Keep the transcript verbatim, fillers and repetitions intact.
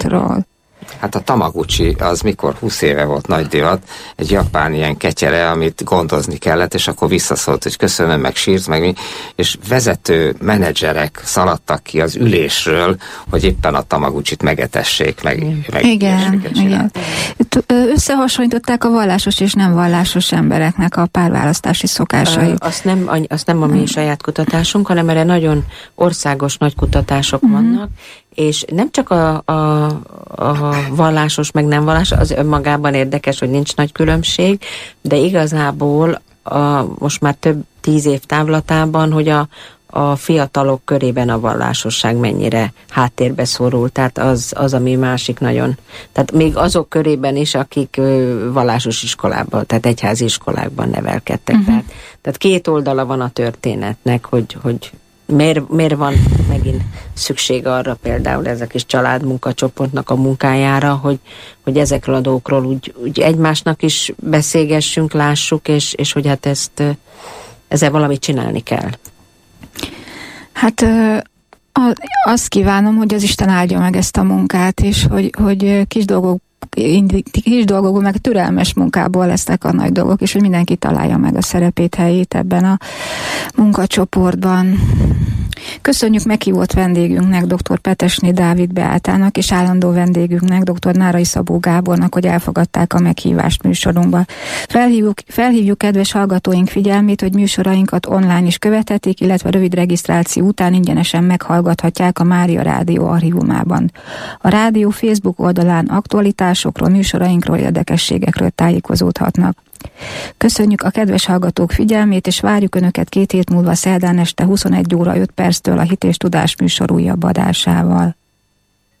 divatról. Hát a Tamaguchi az mikor húsz éve volt nagy divat, egy japán ilyen ketyere, amit gondozni kellett, és akkor visszaszólt, hogy köszönöm, meg sírt, meg mi, és vezető menedzserek szaladtak ki az ülésről, hogy éppen a Tamaguchit megetessék, meg, meg igen, igen. Összehasonlították a vallásos és nem vallásos embereknek a párválasztási szokásait. Azt nem, azt nem a mi saját kutatásunk, hanem erre nagyon országos nagy kutatások uh-huh. vannak, és nem csak a, a, a vallásos, meg nem vallásos, az önmagában érdekes, hogy nincs nagy különbség, de igazából a, most már több tíz év távlatában, hogy a, a fiatalok körében a vallásosság mennyire háttérbe szorul, tehát az, az ami másik nagyon, tehát még azok körében is, akik ö, vallásos iskolában, tehát egyházi iskolákban nevelkedtek, uh-huh. tehát, tehát két oldala van a történetnek, hogy, hogy Miért, miért van megint szükség arra például ez a kis családmunkacsoportnak a munkájára, hogy, hogy ezekről a dolgokról úgy, úgy egymásnak is beszélgessünk, lássuk, és, és hogy hát ezt, ezzel valamit csinálni kell. Hát azt kívánom, hogy az Isten áldja meg ezt a munkát, és hogy, hogy kis dolgok kis dolgokból, meg türelmes munkából lesznek a nagy dolgok, és hogy mindenki találja meg a szerepét, helyét ebben a munkacsoportban. Köszönjük meghívott vendégünknek, dr. Petesné Dávid Beátának, és állandó vendégünknek, dr. Nárai Szabó Gábornak, hogy elfogadták a meghívást műsorunkba. Felhívjuk, felhívjuk kedves hallgatóink figyelmét, hogy műsorainkat online is követhetik, illetve rövid regisztráció után ingyenesen meghallgathatják a Mária Rádió archívumában. A rádió Facebook oldalán aktualitásokról, műsorainkról, érdekességekről tájékozódhatnak. Köszönjük a kedves hallgatók figyelmét, és várjuk Önöket két hét múlva szerdán este huszonegy óra öt perctől a Hit és Tudás műsor újabb adásával.